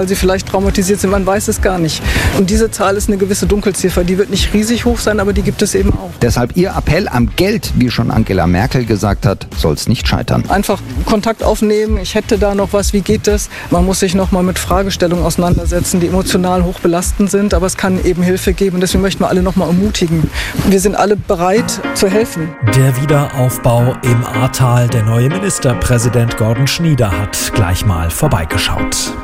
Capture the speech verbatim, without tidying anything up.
weil sie vielleicht traumatisiert sind, man weiß es gar nicht. Und diese Zahl ist eine gewisse Dunkelziffer, die wird nicht riesig hoch sein, aber die gibt es eben auch. Deshalb Ihr Appell am Geld, wie schon Angela Merkel gesagt hat, soll es nicht scheitern. Einfach Kontakt aufnehmen, ich hätte da noch was, wie geht das? Man muss sich noch mal mit Fragestellungen auseinandersetzen, die emotional hoch belastend sind, aber es kann eben Hilfe geben und deswegen möchten wir alle noch mal ermutigen. Wir sind alle bereit zu helfen. Der Wiederaufbau im Ahrtal, der neue Ministerpräsident Gordon Schnieder hat gleich mal vorbeigeschaut.